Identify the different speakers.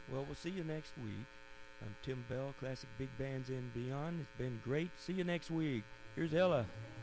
Speaker 1: Well, we'll see you next week. I'm Tim Bell, Classic Big Bands and Beyond. It's been great. See you next week. Here's Ella.